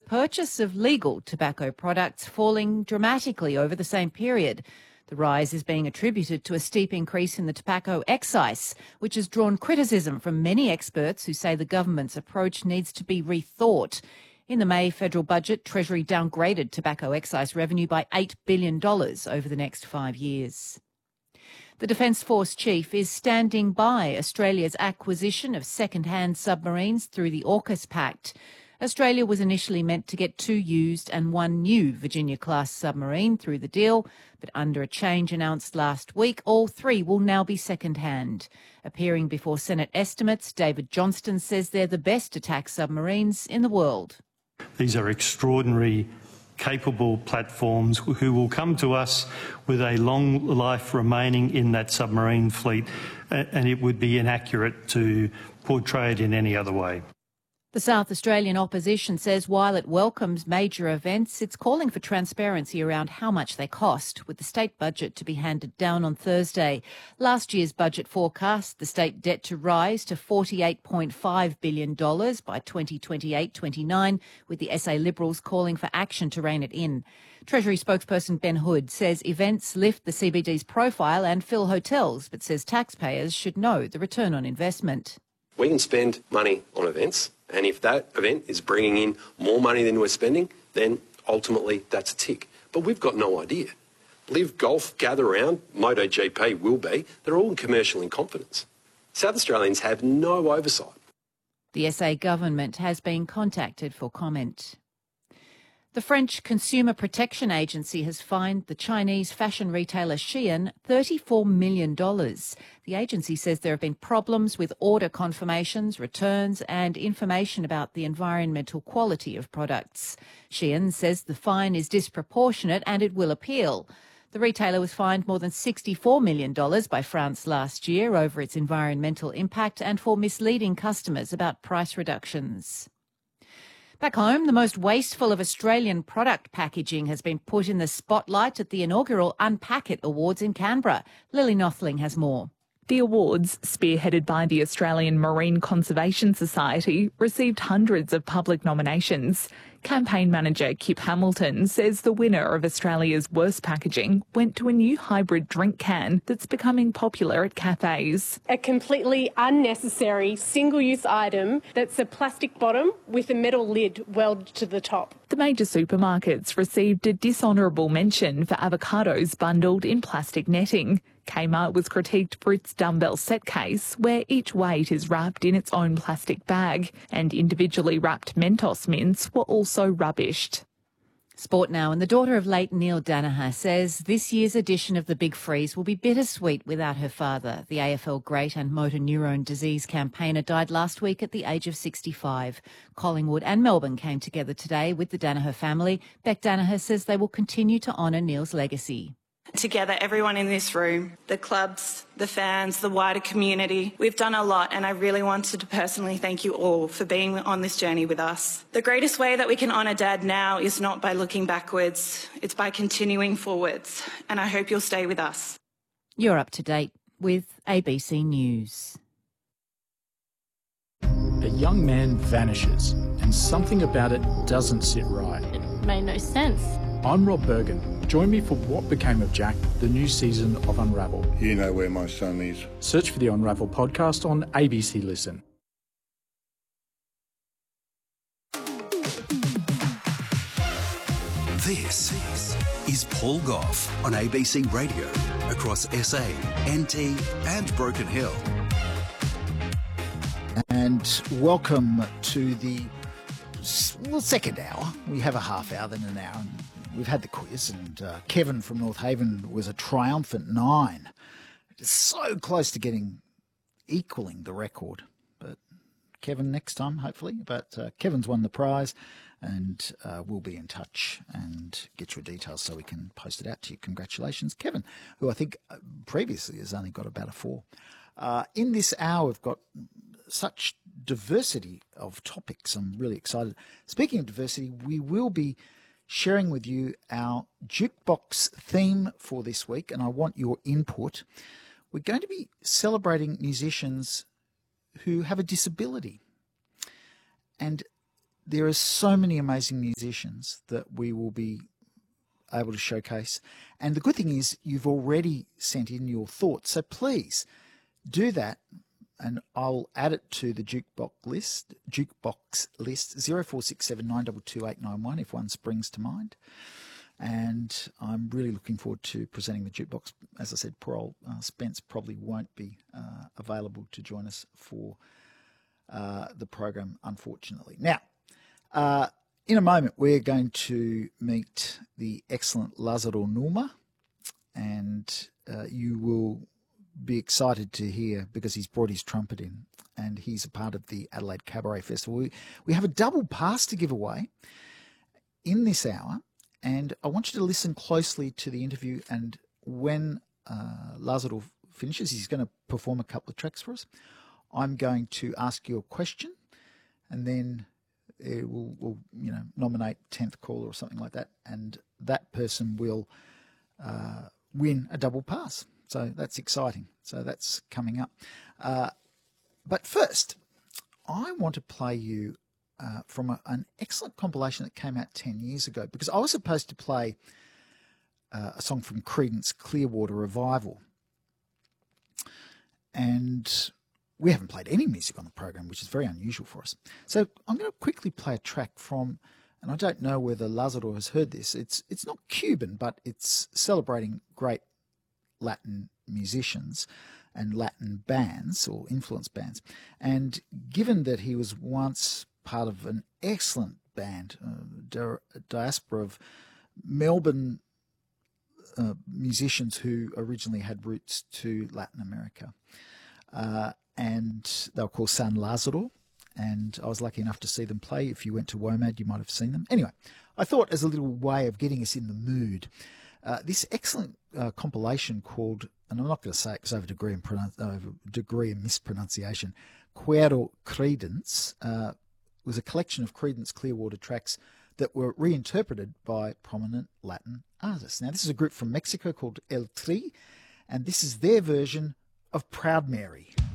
purchase of legal tobacco products falling dramatically over the same period. The rise is being attributed to a steep increase in the tobacco excise, which has drawn criticism from many experts who say the government's approach needs to be rethought. In the May federal budget, Treasury downgraded tobacco excise revenue by $8 billion over the next 5 years. The Defence Force Chief is standing by Australia's acquisition of second-hand submarines through the AUKUS Pact. Australia was initially meant to get 2 used and 1 new Virginia-class submarine through the deal, but under a change announced last week, all 3 will now be second-hand. Appearing before Senate estimates, David Johnston says they're the best attack submarines in the world. These are extraordinary, capable platforms who will come to us with a long life remaining in that submarine fleet, and it would be inaccurate to portray it in any other way. The South Australian opposition says while it welcomes major events, it's calling for transparency around how much they cost, with the state budget to be handed down on Thursday. Last year's budget forecast the state debt to rise to $48.5 billion by 2028-29, with the SA Liberals calling for action to rein it in. Treasury spokesperson Ben Hood says events lift the CBD's profile and fill hotels, but says taxpayers should know the return on investment. We can spend money on events, and if that event is bringing in more money than we're spending, then ultimately that's a tick. But we've got no idea. Live Golf, Gather Round, MotoGP will be. They're all commercial in confidence. South Australians have no oversight. The SA government has been contacted for comment. The French Consumer Protection Agency has fined the Chinese fashion retailer Shein $34 million. The agency says there have been problems with order confirmations, returns and information about the environmental quality of products. Shein says the fine is disproportionate and it will appeal. The retailer was fined more than $64 million by France last year over its environmental impact and for misleading customers about price reductions. Back home, the most wasteful of Australian product packaging has been put in the spotlight at the inaugural Unpack It Awards in Canberra. Lily Nothling has more. The awards, spearheaded by the Australian Marine Conservation Society, received hundreds of public nominations. Campaign manager Kip Hamilton says the winner of Australia's worst packaging went to a new hybrid drink can that's becoming popular at cafes. A completely unnecessary single-use item that's a plastic bottom with a metal lid welded to the top. The major supermarkets received a dishonourable mention for avocados bundled in plastic netting. Kmart was critiqued for its dumbbell set case, where each weight is wrapped in its own plastic bag, and individually wrapped Mentos mints were also rubbished. Sport now, and the daughter of late Neil Danaher says this year's edition of the Big Freeze will be bittersweet without her father. The AFL great and motor neurone disease campaigner died last week at the age of 65. Collingwood and Melbourne came together today with the Danaher family. Beck Danaher says they will continue to honour Neil's legacy. Together, everyone in this room, the clubs, the fans, the wider community, we've done a lot, and I really wanted to personally thank you all for being on this journey with us. The greatest way that we can honour Dad now is not by looking backwards, it's by continuing forwards, and I hope you'll stay with us. You're up to date with ABC News. A young man vanishes, and something about it doesn't sit right. It made no sense. I'm Rob Bergen. Join me for What Became of Jack, the new season of Unravel. You know where my son is. Search for the Unravel podcast on ABC Listen. This is Paul Gough on ABC Radio across SA, NT and Broken Hill. And welcome to the second hour. We have a half hour, then an hour. We've had the quiz, and Kevin from North Haven was a triumphant 9. It's so close to equaling the record. But Kevin next time, hopefully. But Kevin's won the prize, and we'll be in touch and get your details so we can post it out to you. Congratulations, Kevin, who I think previously has only got about a 4. In this hour, we've got such diversity of topics. I'm really excited. Speaking of diversity, we will be sharing with you our jukebox theme for this week, and I want your input. We're going to be celebrating musicians who have a disability. And there are so many amazing musicians that we will be able to showcase. And the good thing is you've already sent in your thoughts. So please do that, and I'll add it to the jukebox list 0467 922 891 if one springs to mind. And I'm really looking forward to presenting the jukebox. As I said, poor old Spence probably won't be available to join us for the program, unfortunately. Now, in a moment, we're going to meet the excellent Lazaro Numa, and you will be excited to hear because he's brought his trumpet in, and he's a part of the Adelaide Cabaret Festival. We have a double pass to give away in this hour, and I want you to listen closely to the interview, and when Lazaro finishes, he's going to perform a couple of tracks for us. I'm going to ask you a question, and then we'll nominate 10th caller or something like that, and that person will win a double pass. So that's exciting. So that's coming up. But first, I want to play you from an excellent compilation that came out 10 years ago, because I was supposed to play a song from Creedence Clearwater Revival. And we haven't played any music on the program, which is very unusual for us. So I'm going to quickly play a track from, and I don't know whether Lazaro has heard this. It's not Cuban, but it's celebrating great Latin musicians and Latin bands or influence bands. And given that he was once part of an excellent band, a diaspora of Melbourne musicians who originally had roots to Latin America, and they were called San Lazaro, and I was lucky enough to see them play. If you went to WOMAD, you might have seen them. Anyway, I thought as a little way of getting us in the mood, this excellent compilation called, and I'm not going to say it because I have a degree in mispronunciation, Cuero Creedence, was a collection of Creedence Clearwater tracks that were reinterpreted by prominent Latin artists. Now, this is a group from Mexico called El Tri, and this is their version of Proud Mary.